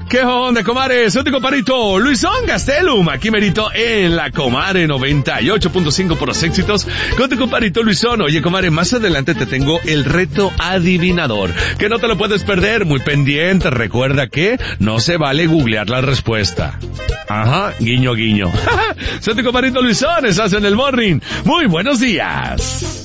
¿Qué onda, comadre? Soy tu compadrito Luisón Gastelum, aquí merito en la comadre 98.5 por los éxitos con tu compadrito Luisón. Oye, comadre, más adelante te tengo el reto adivinador, que no te lo puedes perder, muy pendiente. Recuerda que no se vale googlear la respuesta. Ajá, guiño, guiño. Soy tu compadrito Luisón, estás en el morning. Muy buenos días.